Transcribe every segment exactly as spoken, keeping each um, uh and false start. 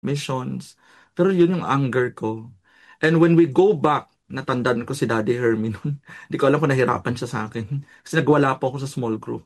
missions. Pero yun yung anger ko. And when we go back, natandaan ko si Daddy Hermie nun. Hindi ko alam kung nahirapan siya sa akin. Kasi nagwala po ako sa small group.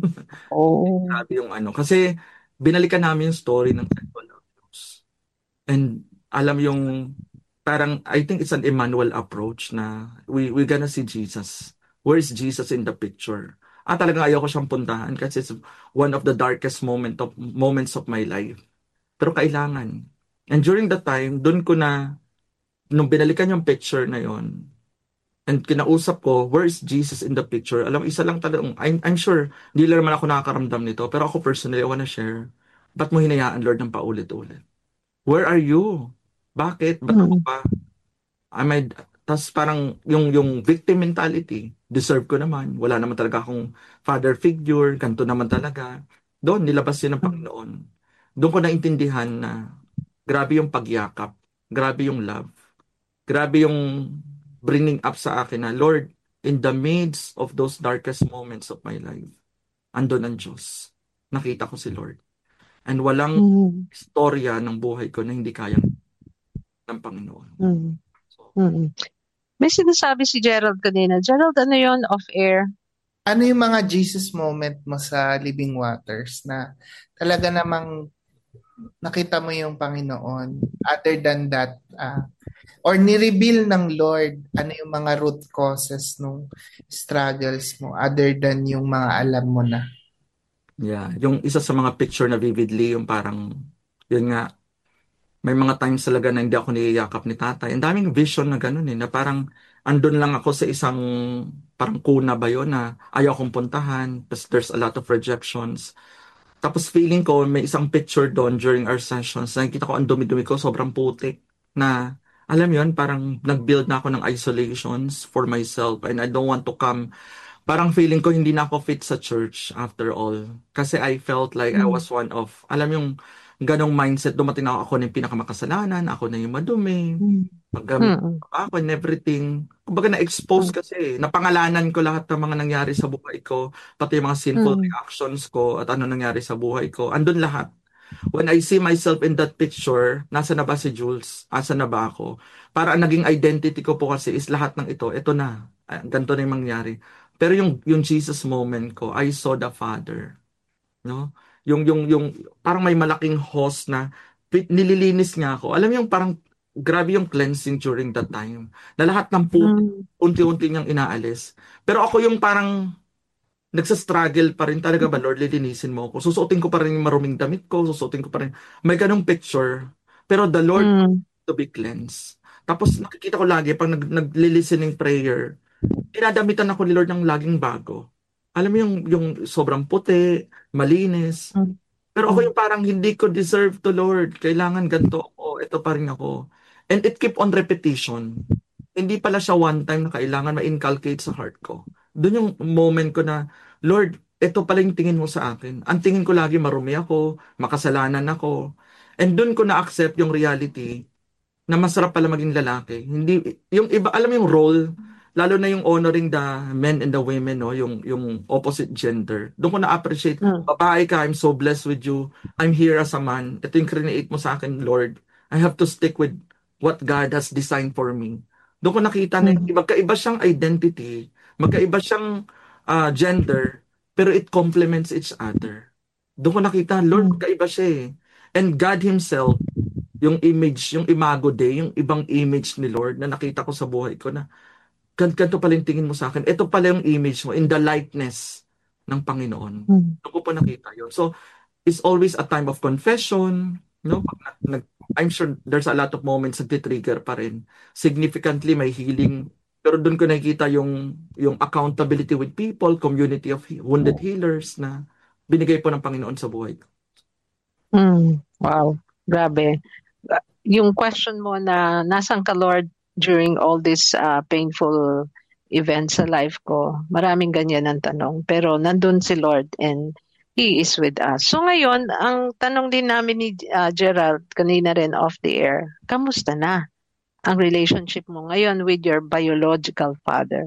Oh. Grabe yung ano. Kasi binalikan namin yung story ng sexual abuse. And alam yung parang I think it's an Emmanuel approach na we we gonna see Jesus. Where is Jesus in the picture? Ah, talagang ayaw ko siyang puntahan kasi it's one of the darkest moment of moments of my life. Pero kailangan. And during that time, doon ko na, nung binalikan yung picture na yon, and kinausap ko, where is Jesus in the picture? Alam, isa lang talagang, I'm, I'm sure, hindi lang naman ako nakakaramdam nito, pero ako personally, I wanna share. Ba't mo hinayaan, Lord, ng paulit-ulit? Where are you? Bakit? Ba't ako Mm. pa? I might, tas parang yung, yung victim mentality, deserve ko naman. Wala naman talaga akong father figure, ganito naman talaga. Doon, nilabas yun ng Mm. Panginoon. Doon ko naintindihan na grabe yung pagyakap, grabe yung love, grabe yung bringing up sa akin na, Lord, in the midst of those darkest moments of my life, andun ang Diyos. Nakita ko si Lord. And walang Mm. istorya ng buhay ko na hindi kayang ng Panginoon. Mm. So, Mm. May sinasabi si Gerald kanina. Gerald, ano yon off-air? Ano yung mga Jesus moment mo sa Living Waters na talaga namang nakita mo yung Panginoon? Other than that, ah, or ni-reveal ng Lord, ano yung mga root causes nung struggles mo other than yung mga alam mo na? yeah. Yung isa sa mga picture na vividly, yung parang, yun nga, may mga times talaga na hindi ako niyayakap ni tatay. Ang daming vision na gano'n eh, na parang andun lang ako sa isang parang kuna ba yun na ayaw kong puntahan, tapos there's a lot of rejections. Tapos feeling ko may isang picture doon during our sessions, nakikita ko ang dumi-dumi ko, sobrang putik na alam yun, parang nag-build na ako ng isolations for myself and I don't want to come. Parang feeling ko hindi na ako fit sa church after all. Kasi I felt like I Mm. was one of, alam yung ganong mindset, dumating na ako, ako na yung pinakamakasalanan, ako na yung madumi, Mm. paggamit Mm. ako and everything. Kumbaga na-expose kasi, napangalanan ko lahat ng mga nangyari sa buhay ko, pati yung mga sinful Mm. reactions ko at ano nangyari sa buhay ko. Andun lahat. When I see myself in that picture, nasa na ba si Jules? Asa na ba ako? Para ang naging identity ko po kasi is lahat ng ito, ito na. Ah, ganito na yung mangyari. Pero yung yung Jesus moment ko, I saw the Father, no? Yung yung yung parang may malaking hose na pit- nililinis niya ako. Alam mo yung parang grabe yung cleansing during that time. Na lahat ng puti Mm. unti-unti niyang inaalis. Pero ako yung parang nagsa-struggle pa rin talaga ba, Lord, lilinisin mo ako. Susuotin ko pa rin yung maruming damit ko, susuotin ko pa rin. May ganong picture. Pero the Lord Mm. to be cleansed. Tapos nakikita ko lagi pag nag, nag-listening prayer, dinadamitan ako ni Lord ng laging bago. Alam mo yung, yung sobrang puti, malinis. Mm. Pero ako Mm. yung parang hindi ko deserve to Lord. Kailangan ganito ako. Ito pa rin ako. And it keep on repetition. Hindi pala siya one time na kailangan ma-inculcate sa heart ko. Doon yung moment ko na, Lord, ito pala yung tingin mo sa akin. Ang tingin ko lagi marumi ako, makasalanan ako. And doon ko na-accept yung reality na masarap pala maging lalaki. Hindi, yung iba, alam mo yung role, lalo na yung honoring the men and the women, no? Yung, yung opposite gender. Doon ko na-appreciate, Mm. babae ka, I'm so blessed with you. I'm here as a man. Ito yung create mo sa akin, Lord. I have to stick with what God has designed for me. Doon ko nakita na Mm. yung magkaiba siyang identity, magkaiba siyang ah, gender, pero it complements each other. Doon ko nakita, Lord, Mm. magkaiba siya eh. And God Himself, yung image, yung imago day, yung ibang image ni Lord na nakita ko sa buhay ko na gan ganito pala yung tingin mo sa akin. Ito pala yung image mo in the likeness ng Panginoon. Mm. Doon ko pa nakita yun. So, it's always a time of confession. No? Pag nag, nag- I'm sure there's a lot of moments na trigger pa rin. Significantly, may healing. Pero doon ko nakikita yung, yung accountability with people, community of he- wounded healers na binigay po ng Panginoon sa buhay ko. Mm. Wow, grabe. Uh, Yung question mo na nasan ka Lord during all these uh, painful events sa life ko, maraming ganyan ang tanong. Pero nandun si Lord and He is with us. So ngayon, ang tanong din namin ni uh, Gerald kanina rin off the air, kamusta na ang relationship mo ngayon with your biological father?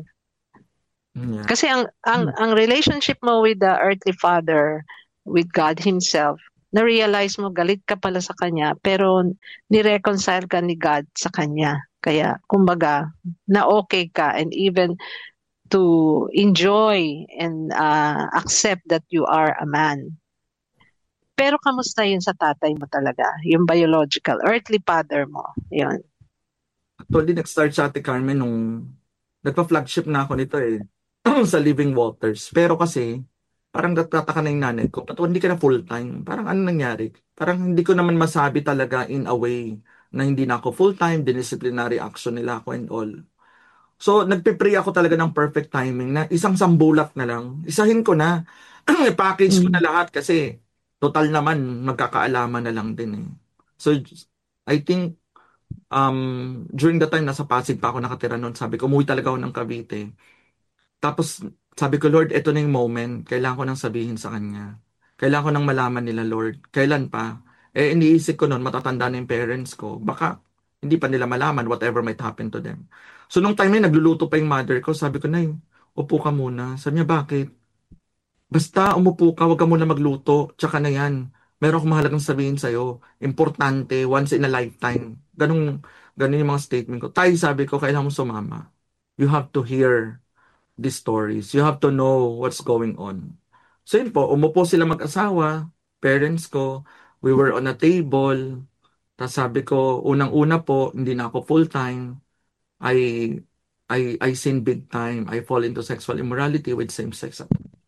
Yeah. Kasi ang ang ang relationship mo with the earthly father, with God Himself, na-realize mo galit ka pala sa kanya, pero ni-reconcile ka ni God sa kanya. Kaya, kumbaga, na okay ka and even to enjoy and uh, accept that you are a man. Pero kamusta yun sa tatay mo talaga? Yung biological, earthly father mo. Yun. Actually, nag-start sa Ate Carmen nung nagpa-flagship na ako nito eh. Sa Living Waters. Pero kasi, parang nagtataka na yung nanay ko, ba't hindi ka na full-time? Parang ano nangyari? Parang hindi ko naman masabi talaga in a way na hindi na ako full-time, disciplinary action nila ako and all. So, nagpe-pray ako talaga ng perfect timing na isang sambulat na lang. Isahin ko na. I-package ko na Mm. lahat kasi total naman magkakaalaman na lang din eh. So, I think um, during the time nasa Pasig pa ako nakatira noon, sabi ko, umuwi talaga ako ng Cavite. Tapos, sabi ko, Lord, ito na yung moment. Kailangan ko nang sabihin sa kanya. Kailangan ko nang malaman nila, Lord. Kailan pa? Eh, iniisip ko noon, matatanda na yung parents ko. Baka, hindi pa nila malaman whatever might happen to them. So, nung time na yun, nagluluto pa yung mother ko, sabi ko, Nay, upo ka muna. Sabi niya, bakit? Basta umupo ka, wag ka muna magluto. Tsaka na yan. Meron akong mahalagang sabihin sa'yo. Importante, once in a lifetime. Ganun, ganun yung mga statement ko. Tay, sabi ko, kailangan mo sumama. You have to hear these stories. You have to know what's going on. So yun po, umupo sila mag-asawa, parents ko, we were on a table, tapos sabi ko, unang-una po, hindi na ako full-time, I, I, I sin big time, I fall into sexual immorality with same-sex.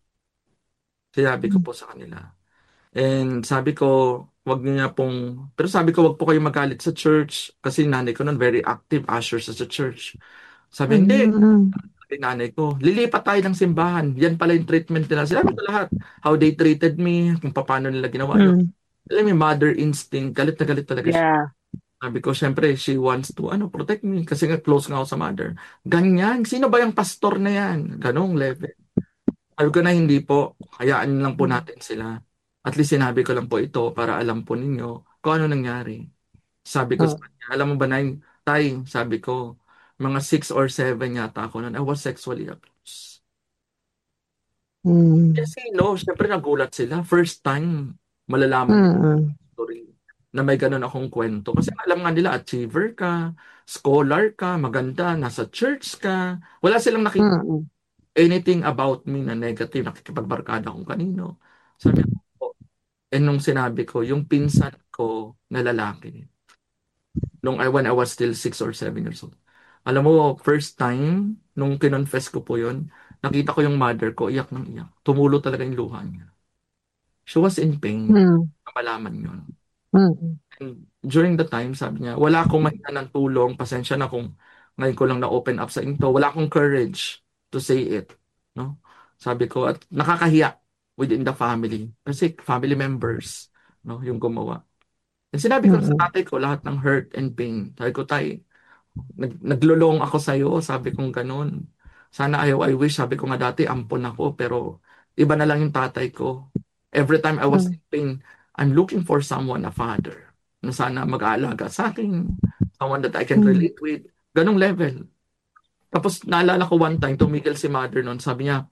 Sinabi ko po sa kanila. And sabi ko, wag niyo na pong, pero sabi ko, wag po kayo magalit sa church, kasi nanay ko nun very active ushers sa church. Sabi, hindi, Mm. kay nanay ko, lilipat tayo ng simbahan. Yan pala yung treatment nila. Sinabi ko lahat. How they treated me, kung paano nila ginawa yun. Mm. Alam mo, yung mother instinct, galit na galit talaga siya. Yeah. Sabi ko, syempre, she wants to, ano, protect me. Kasi nga, close nga ako sa mother. Ganyan. Sino ba yung pastor na yan? Ganong level. Sabi ko na, hindi po. Hayaan lang po natin sila. At least sinabi ko lang po ito para alam po ninyo kung ano nangyari. Sabi ko sa Oh. kanya, alam mo ba na tay, sabi ko, mga six or seven yata ako noon, I was sexually abused. Mm. Kasi no, syempre nagulat sila. First time, malalaman nila Mm. story na may ganun akong kwento. Kasi alam nga nila, achiever ka, scholar ka, maganda, nasa church ka. Wala silang nakikita Mm. anything about me na negative, nakikipagbarkada kung kanino. Sabi ko, eh nung sinabi ko, yung pinsan ko na lalaki, nung I, when I was still six or seven years old. Alam mo, first time, nung kinonfess ko po yun, nakita ko yung mother ko, iyak ng iyak. Tumulo talaga yung luha niya. She was in pain. Mm. Na malaman yun. Mm. And during the time, sabi niya, wala akong mahinga ng tulong. Pasensya na kung ngayon ko lang na-open up sa inyo. Wala akong courage to say it. No? Sabi ko, at nakakahiya within the family. Kasi family members, no, yung gumawa. And sinabi ko sa Mm. tatay ko lahat ng hurt and pain. Sabi ko, tay, nag, naglulong ako sa'yo. Sabi kong ganun. Sana ayaw, I wish. Sabi ko nga dati, ampon ako. Pero iba na lang yung tatay ko. Every time I was Mm. in pain, I'm looking for someone, a father, na sana mag-aalaga sa akin. Someone that I can Mm. relate with. Ganong level. Tapos naalala ko one time, tumigil si mother noon. Sabi niya,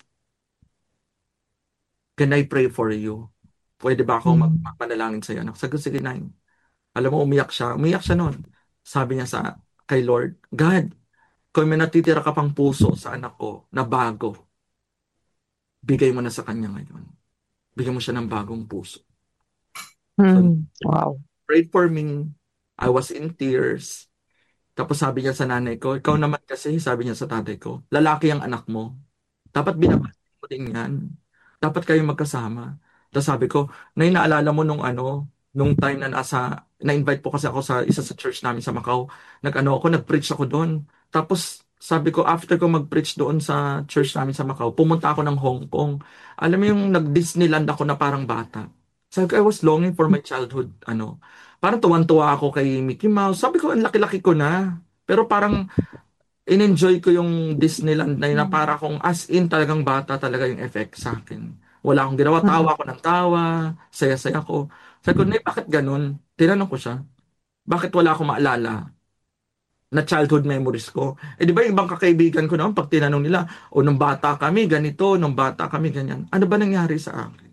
can I pray for you? Pwede ba ako mag Mm. magpanalangin sa'yo? Anak? Sabi ko, sige na. Alam mo, umiyak siya. Umiyak siya noon. Sabi niya sa kay Lord, God, kung may natitira ka pang puso sa anak ko na bago, bigay mo na sa kanya ngayon. Bigyan mo siya ng bagong puso. So, Mm. Wow. pray for me. I was in tears. Tapos sabi niya sa nanay ko, ikaw naman kasi, sabi niya sa tatay ko, lalaki ang anak mo. Dapat binabati mo din yan. Dapat kayo magkasama. Tapos sabi ko, Nay, naalala mo nung ano, nung time na nasa, na-invite po kasi ako sa isa sa church namin sa Macau. Nag-ano ako, nag-preach ako doon. Tapos sabi ko, after ko mag-preach doon sa church namin sa Macau, pumunta ako ng Hong Kong. Alam mo yung nag-Disneyland ako na parang bata. Sabi ko, I was longing for my childhood, ano. Parang tuwan-tuwa ako kay Mickey Mouse. Sabi ko, ang laki-laki ko na. Pero parang in-enjoy ko yung Disneyland na yun na para kung as in talagang bata talaga yung effect sa akin. Wala akong ginawa, Mm. tawa ako ng tawa, saya-saya ko. Sabi ko, Nay, bakit ganun? Tinanong ko siya, bakit wala akong maalala na childhood memories ko? Eh di ba yung ibang kakaibigan ko naman, pag tinanong nila, o nung bata kami, ganito, nung bata kami, ganyan. Ano ba nangyari sa akin?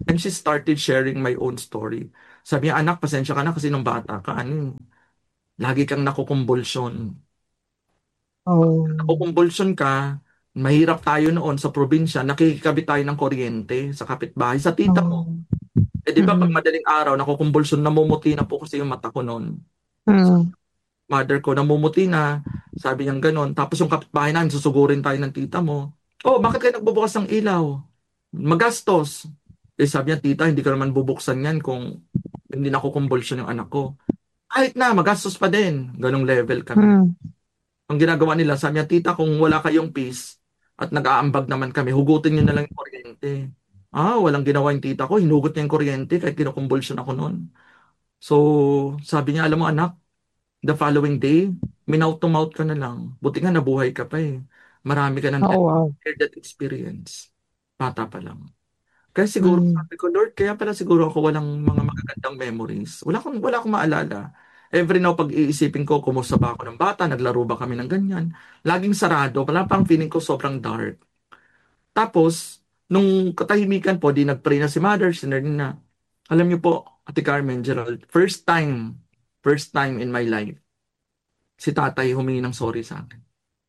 And she started sharing my own story. Sabi niya, anak, pasensya ka na kasi nung bata ka, ano, lagi kang nakukumbulsyon. Oh. Nakukumbulsyon ka, mahirap tayo noon sa probinsya, nakikikabit tayo ng kuryente sa kapitbahay, sa tita mo. Oh. Eh di ba pag Mm. madaling araw, nakukumbulsyon, namumuti na po kasi yung mata ko noon. Mm. Mother ko, namumuti na, sabi niyang ganon. Tapos yung kapitbahay namin, susugurin tayo ng tita mo. Oh, bakit kayo nagbubukas ng ilaw? Magastos. Eh sabi niya, tita, hindi ko naman bubuksan yan kung hindi nakukumbulsyon yung anak ko. Kahit na, magastos pa din. Ganong level kami. Mm. Ang ginagawa nila, sabi niya, tita, kung wala kayong peace at nag-aambag naman kami, hugutin niyo na lang yung kuryente. Ah, walang ginawa yung tita ko. Hinugot niya yung kuryente kahit kinukumbulsyon ako noon. So, sabi niya, alam mo anak, the following day, mouth to mouth ka na lang. Buti nga nabuhay ka pa eh. Marami ka ng Oh, wow. that experience. Bata pa lang. Kaya siguro, Mm. sabi ko, Lord, kaya pala siguro ako walang mga magagandang memories. Wala akong, wala akong maalala. Every now, pag iisipin ko, kumusta ba ako ng bata, naglaro ba kami ng ganyan. Laging sarado, wala pang feeling ko sobrang dark. Tapos, nung katahimikan po, di nag-pray na si Mother, sinard na. Alam niyo po, Ate Carmen, Gerald, first time, first time in my life, si tatay humingi ng sorry sa akin.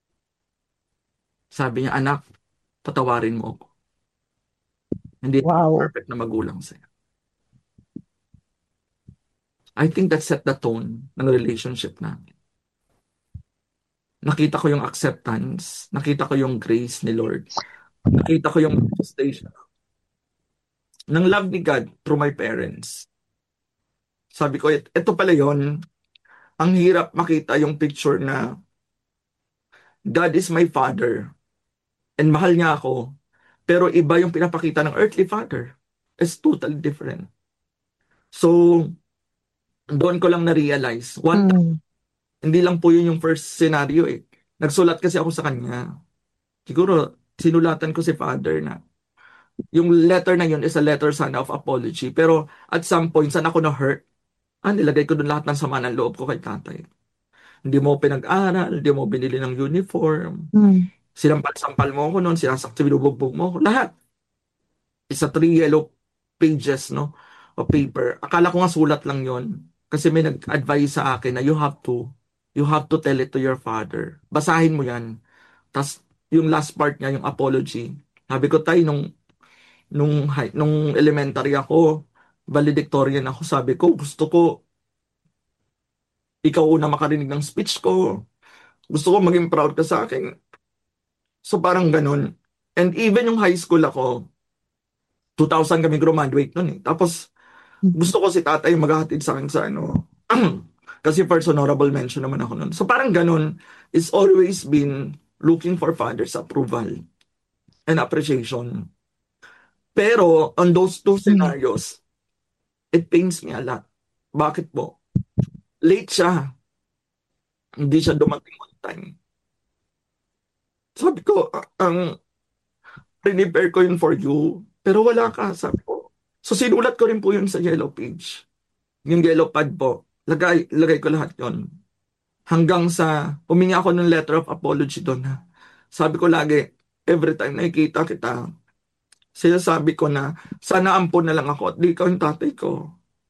Sabi niya, anak, patawarin mo ako. Hindi ako Wow. perfect na magulang sa'yo. I think that set the tone ng relationship namin. Nakita ko yung acceptance, nakita ko yung grace ni Lord, nakita ko yung manifestation ng love ni God through my parents. Sabi ko, "Et- eto pala yon. Ang hirap makita yung picture na God is my father and mahal niya ako, pero iba yung pinapakita ng earthly father. It's totally different. So, doon ko lang na-realize, one time, Mm. hindi lang po yun yung first scenario eh. Nagsulat kasi ako sa kanya. Siguro, sinulatan ko si father na yung letter na yun is a letter sana of apology. Pero at some point, saan ako na-hurt? Ah, nilagay ko doon lahat ng sama ng loob ko kay tatay. Hindi mo pinag-aral, hindi mo binili ng uniform, Mm. sinampal-sampal mo ako noon, sinasakti, binubugbog mo ako. Lahat. Isa three yellow pages, no? O paper. Akala ko nga sulat lang yon. Kasi may nag-advise sa akin na you have to, you have to tell it to your father. Basahin mo yan. Tapos, yung last part niya, yung apology. Sabi ko, tay, nung, nung, high- nung elementary ako, valedictorian ako, sabi ko, gusto ko, ikaw una makarinig ng speech ko. Gusto ko maging proud ka sa akin. So, parang ganun. And even yung high school ako, two thousand kami graduate nun eh. Tapos, gusto ko si tatay maghahatid sa akin sa ano. Kasi first honorable mention naman ako nun. So parang ganun, it's always been looking for father's approval and appreciation. Pero on those two Mm. scenarios, it pains me a lot. Bakit po? Late siya. Hindi siya dumating on time. Sabi ko, "Ah, ang prepare ko yun for you, pero wala ka," sabi ko. So sinulat ko rin po yun sa yellow page. Yung yellow pad po. Lagay, lagay ko lahat yon. Hanggang sa humingi ako ng letter of apology doon. Ha. Sabi ko lagi, every time nakikita kita, sinasabi ko na sana ampon na lang ako at di ikaw yung tatay ko.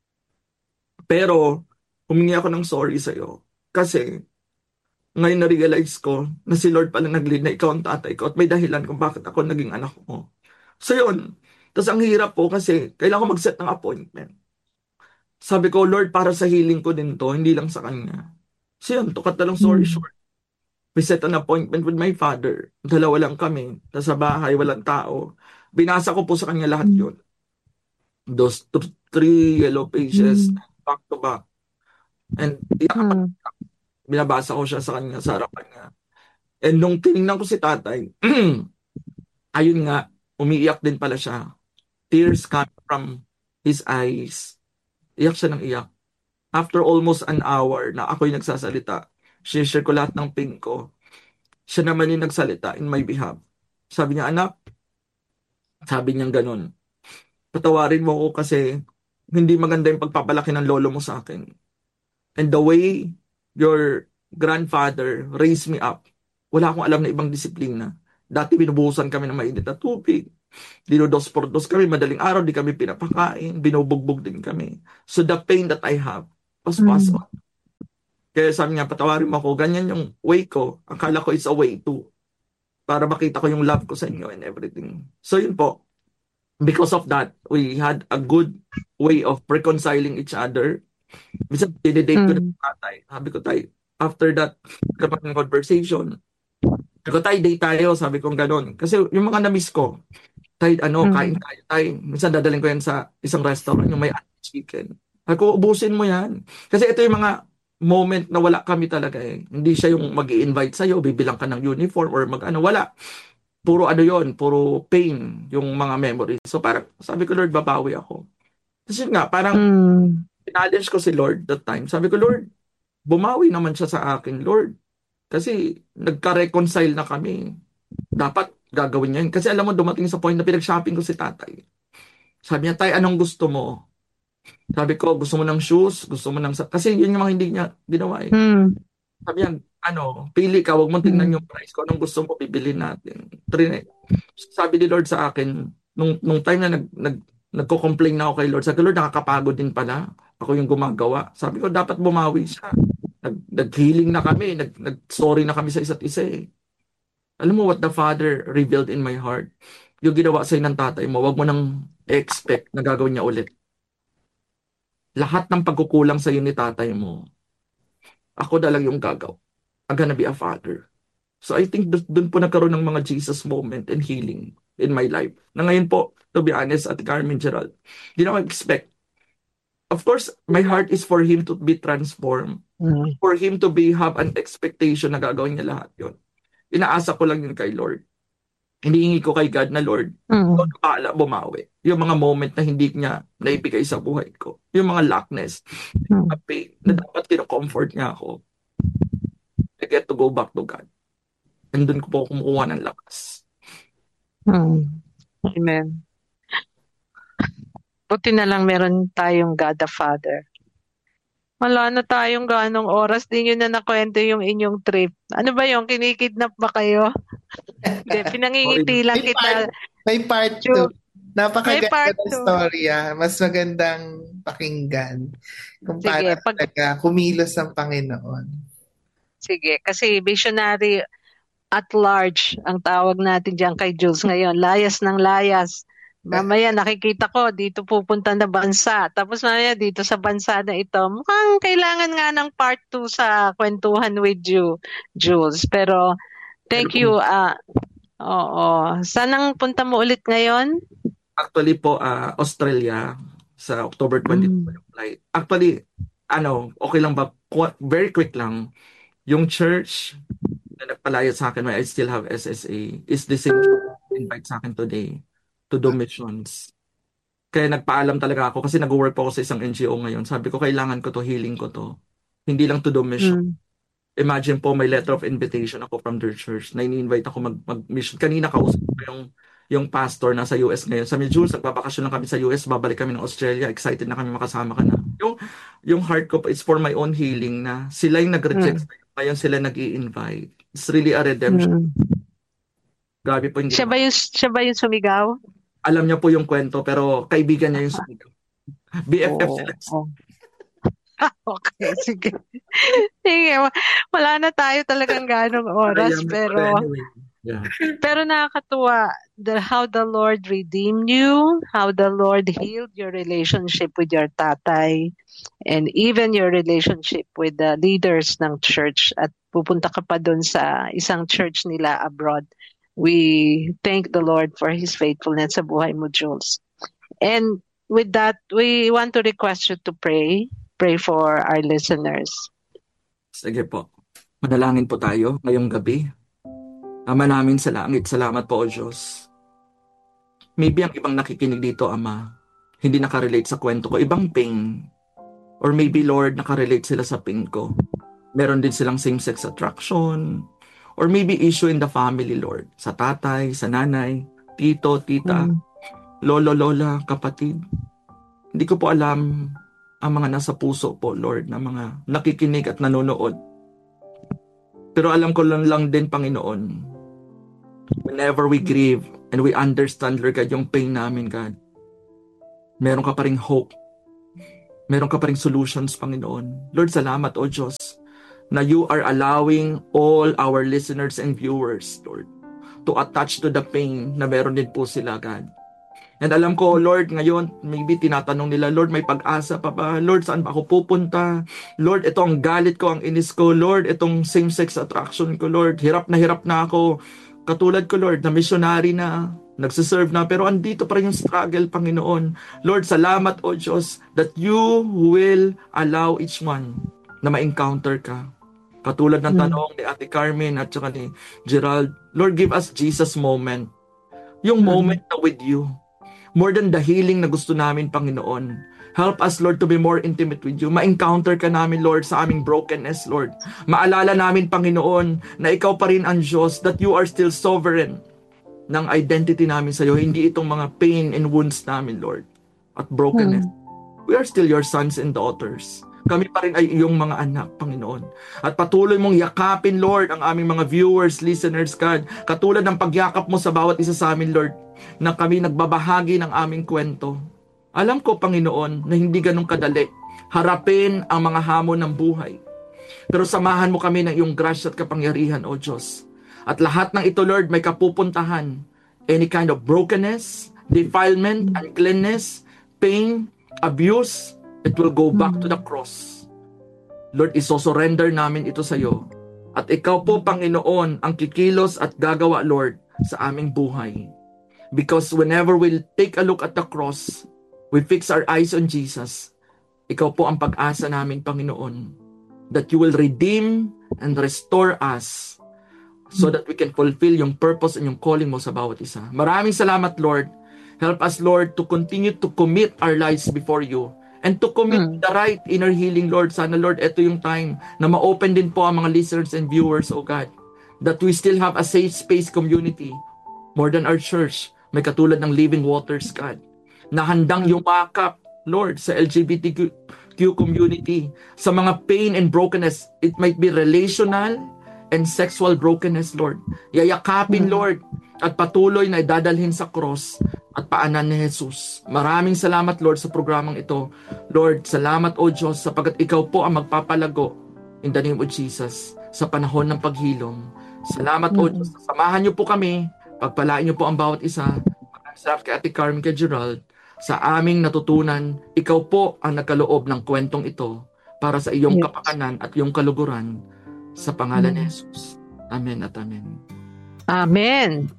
Pero humingi ako ng sorry sa'yo. Kasi ngayon na-realize ko na si Lord pala nag-lead na ikaw ang tatay ko at may dahilan kung bakit ako naging anak mo. So yun. Tapos ang hirap po kasi kailangan ko mag-set ng appointment. Sabi ko, Lord, para sa healing ko din to, hindi lang sa kanya. So yun, tukat na lang sorry Mm. short. We set an appointment with my father. Dalawa lang kami. Nasa bahay, walang tao. Binasa ko po sa kanya lahat Mm. yun. Those th- three yellow pages, Mm. back to back. And iyak pa, Mm. binabasa ko siya sa kanya, sa harapan niya. And nung tinignan ko si tatay, ayun nga, umiiyak din pala siya. Tears coming from his eyes. Iyak siya ng iyak. After almost an hour na ako'y nagsasalita, share ko lahat ng pain ko. Siya naman yung nagsalita in my behalf. Sabi niya, anak, sabi niya ganun, patawarin mo ako kasi hindi maganda yung pagpapalaki ng lolo mo sa akin. And the way your grandfather raised me up, wala akong alam na ibang disiplina. Dati binubuhusan kami ng mainit na tubig. Dinodos por dos kami, madaling araw, di kami pinapakain, binubugbog din kami. So the pain that I have was passed Mm. on. Kaya sabi niya, patawarin mo ako, ganyan yung way ko. Akala ko it's a way to, para makita ko yung love ko sa inyo and everything. So yun po, because of that, we had a good way of reconciling each other. Minsan, dinidate ko na Mm. yung tatay. Sabi ko, tay, after that, kapag ng conversation, sabi ko, tay, date tayo. Sabi ko, ganun. Kasi yung mga na-miss ko, tay, ano, kain Mm. tayo, tay. Minsan, dadalhin ko yan sa isang restaurant, yung may chicken. Sabi ko, ubusin mo yan. Kasi ito yung mga moment na wala kami talaga eh. Hindi siya yung mag invite sa'yo, bibilang ka ng uniform or mag-ano, wala. Puro ano yon, puro pain yung mga memories. So parang sabi ko, Lord, babawi ako. Kasi nga, parang Mm. challenge ko si Lord that time. Sabi ko, Lord, bumawi naman siya sa akin, Lord. Kasi nagka-reconcile na kami. Dapat gagawin niya yun. Kasi alam mo, dumating sa point na pinag-shopping ko si tatay. Sabi niya, tay, anong gusto mo? Sabi ko, gusto mo ng shoes? Gusto mo ng... sa-" Kasi yun yung mga hindi niya ginawa eh. Mm. Sabi niya, ano, pili ka, wag mong tingnan Mm. yung price ko. Anong gusto mo, bibili natin. Trine. Sabi ni Lord sa akin, nung, nung time na nag, nag, nagko-complain na ako kay Lord, sabi ko, Lord, nakakapagod din pala. Ako yung gumagawa. Sabi ko, dapat bumawi siya. Nag, nag-healing na kami. Nag, nag-sorry na kami sa isa't isa eh. Alam mo what the Father revealed in my heart? Yung ginawa sa'yo ng tatay mo, wag mo nang expect na gagawin niya ulit. Lahat ng pagkukulang sa'yo ni tatay mo, ako na lang yung gagaw. I'm gonna be a father. So I think dun, dun po nagkaroon ng mga Jesus moment and healing in my life. Na ngayon po, to be honest, at Carmen Gerald, hindi na ako expect. Of course, my heart is for him to be transformed. Mm. For him to be have an expectation na gagawin niya lahat yon. Inaasa ko lang yun kay Lord. Hinihingi ko kay God na, Lord, Mm. ikaw na bahala bumawi. Yung mga moment na hindi niya naibigay sa buhay ko. Yung mga lackness, Mm. mga pain, na dapat kino-comfort niya ako. I get to go back to God. And doon ko po kumukuha ng lakas. Mm. Amen. Buti na lang meron tayong God the Father. Wala na tayong ganong oras. Di nyo na nakwento yung inyong trip. Ano ba yung kinikidnap ba kayo? Hindi, pinangingiti lang May kita. part, may part Ju- two. Napakaganda May part ng two. storya. Mas magandang pakinggan kung Sige, paano pag, talaga kumilos ang Panginoon. sige, kasi visionary at large ang tawag natin diyan kay Jules ngayon. Layas ng layas. Mamaya nakikita ko dito pupunta na bansa. Tapos mamaya dito sa bansa na ito. Mukhang kailangan nga ng part two sa kwentuhan with you, Jules. Pero thank you. ah oo. Sanang punta mo ulit ngayon? Actually po, ah, Australia, sa October twenty-two Mm. yung flight. Actually, ano, okay lang ba? Qu- Very quick lang. Yung church na nagpalayas sa akin, I still have S S A, is the same church that invite sa akin today to do missions. Kaya nagpaalam talaga ako kasi nag-work po ako sa isang N G O ngayon. Sabi ko, kailangan ko to, healing ko to. Hindi lang to do mission. Mm. Imagine po, may letter of invitation ako from their church na ini-invite ako mag, mag-mission. Kanina kausap ko yung, yung pastor na sa U S ngayon. Sabi, Jules, nagbabakasyon lang kami sa U S, babalik kami ng Australia, excited na kami makasama ka na. Yung, yung heart ko is for my own healing na sila yung nag-reject, Mm. ngayon sila nag-i-invite. It's really a redemption. Mm. Grabe po yung Siya ginawa. ba yung, siya ba yung sumigaw? Alam niya po yung kwento, pero kaibigan niya yung sumigaw. B F F Oo. sila. Oh. Okay, sige. Sige, wa- wala na tayo talagang ganong oras, Marayami pero pala anyway. Yeah. pero nakakatuwa the how the Lord redeemed you, how the Lord healed your relationship with your tatay, and even your relationship with the leaders ng church at pupunta ka pa doon sa isang church nila abroad. We thank the Lord for His faithfulness sa buhay mo, Jules. And with that, we want to request you to pray. Pray for our listeners. Sige po. Manalangin po tayo ngayong gabi. Ama namin sa langit, salamat po o Diyos. Maybe ang ibang nakikinig dito, Ama, hindi nakarelate sa kwento ko. Ibang pain. Or maybe, Lord, nakarelate sila sa pain ko. Meron din silang same-sex attraction. Or maybe issue in the family, Lord. Sa tatay, sa nanay, tito, tita, Mm. lolo, lola, kapatid. Hindi ko po alam ang mga nasa puso po, Lord, na mga nakikinig at nanonood. Pero alam ko lang lang din, Panginoon, whenever we grieve And we understand, Lord God, yung pain namin, God. Meron ka pa ring hope. Meron ka pa ring solutions, Panginoon. Lord, salamat, O Diyos, na you are allowing all our listeners and viewers, Lord, to attach to the pain na meron din po sila, God. And alam ko, Lord, ngayon, maybe tinatanong nila, Lord, may pag-asa pa ba? Lord, saan ba ako pupunta? Lord, ito ang galit ko, ang inis ko. Lord, itong same-sex attraction ko, Lord. Hirap na hirap na ako. Katulad ko, Lord, na missionary na, nagsiserve na, pero andito pa rin yung struggle, Panginoon. Lord, salamat, O Diyos, that you will allow each one na ma-encounter ka. Katulad ng tanong ni Ate Carmen at saka ni Gerald, Lord, give us Jesus moment. Yung moment na with you. More than the healing na gusto namin, Panginoon. Help us, Lord, to be more intimate with you. Ma-encounter ka namin, Lord, sa aming brokenness, Lord. Maalala namin, Panginoon, na ikaw pa rin ang Diyos, that you are still sovereign ng identity namin sa iyo. Hindi itong mga pain and wounds namin, Lord, at brokenness. Hmm. We are still your sons and daughters. Kami pa rin ay iyong mga anak, Panginoon. At patuloy mong yakapin, Lord, ang aming mga viewers, listeners, God. Katulad ng pagyakap mo sa bawat isa sa amin, Lord, na kami nagbabahagi ng aming kwento. Alam ko, Panginoon, na hindi ganun kadali harapin ang mga hamon ng buhay. Pero samahan mo kami ng iyong grasya at kapangyarihan, O Diyos. At lahat ng ito, Lord, may kapupuntahan. Any kind of brokenness, defilement, uncleanness, pain, abuse, it will go back to the cross. Lord, isosurrender namin ito sa iyo. At ikaw po, Panginoon, ang kikilos at gagawa, Lord, sa aming buhay. Because whenever we take a look at the cross, we fix our eyes on Jesus, ikaw po ang pag-asa namin, Panginoon, that you will redeem and restore us so that we can fulfill yung purpose and yung calling mo sa bawat isa. Maraming salamat, Lord. Help us, Lord, to continue to commit our lives before you and to commit mm. the right inner healing, Lord. Sana, Lord, ito yung time na ma-open din po ang mga listeners and viewers, oh God, that we still have a safe space community more than our church. May katulad ng Living Waters, God, na handang yumakap, Lord, sa L G B T Q community, sa mga pain and brokenness. It might be relational and sexual brokenness, Lord. Yayakapin, Lord, at patuloy na idadalhin sa cross at paanan ni Jesus. Maraming salamat, Lord, sa programang ito. Lord, salamat, O Diyos, sapagat ikaw po ang magpapalago in the name of Jesus sa panahon ng paghilom. Salamat, O Diyos. Samahan niyo po kami. Pagpalain niyo po ang bawat isa. Salamat kay Ate Carmen, kay Gerald, sa aming natutunan. Ikaw po ang nagkaloob ng kwentong ito para sa iyong yes. kapakanan at iyong kaluguran sa pangalan ni Jesus. Amen at amen. Amen.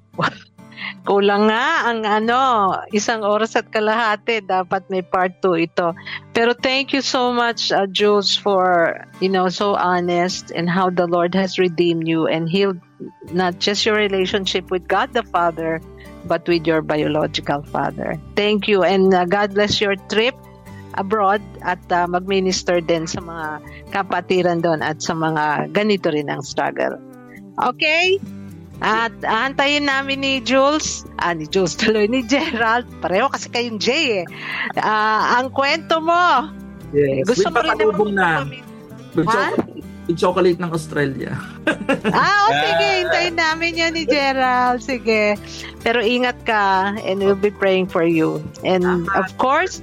Kulang nga ang ano, isang oras at kalahati. Dapat may part two ito. Pero thank you so much, uh, Jules, for, you know, so honest and how the Lord has redeemed you and healed not just your relationship with God the Father, but with your biological father. Thank you, and uh, God bless your trip abroad at uh, mag-minister din sa mga kapatiran doon at sa mga ganito rin ang struggle. Okay? At aantayin namin ni Jules, ah, ni Jules tuloy, ni Gerald, pareho kasi kayong J eh, uh, ang kwento mo. Yes, gusto mo rin naman na. With ha? Yung chocolate ng Australia. Ah, oh, sige. Hintayin namin yan ni Gerald. Sige. Pero ingat ka and we'll be praying for you. And of course,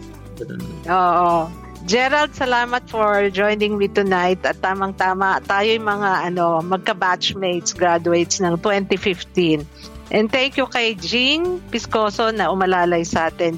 oo. Gerald, salamat for joining me tonight. At tamang-tama, tayo'y mga ano, magka-batchmates, graduates ng twenty fifteen. And thank you kay Jean Piscoso na umalalay sa atin.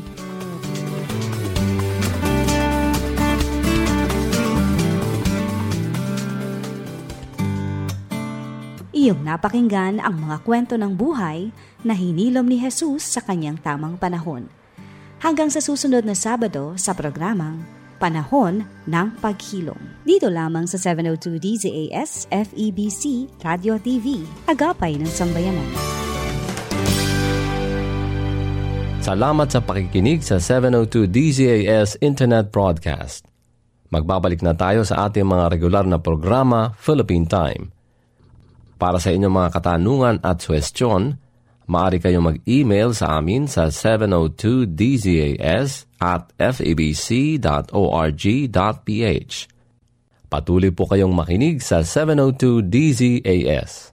Iyong napakinggan ang mga kwento ng buhay na hinilom ni Jesus sa kanyang tamang panahon. Hanggang sa susunod na Sabado sa programang Panahon ng Paghilom. Dito lamang sa seven oh two D Z A S F E B C Radio T V, Agapay ng Sambayanan. Salamat sa pakikinig sa seven oh two D Z A S Internet Broadcast. Magbabalik na tayo sa ating mga regular na programa, Philippine Time. Para sa inyong mga katanungan at suwestyon, maaari kayong mag-email sa amin sa seven oh two D Z A S at f e b c dot org dot p h. Patuloy po kayong makinig sa seven oh two D Z A S.